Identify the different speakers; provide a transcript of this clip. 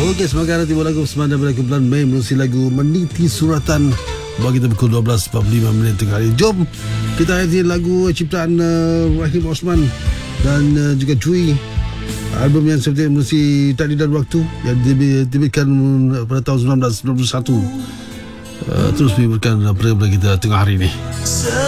Speaker 1: Okey, sebagai tiba lagu semanda pada bulan Mei menerusi lagu Meniti Suratan bagi kita pukul 12.45 tengah hari. Jom kita hadir lagu ciptaan Rahim Osman dan juga Cui. Album yang seperti menerusi Takdir dan Waktu yang diberikan pada tahun 1991. Terus memberikan program kita tengah hari ini.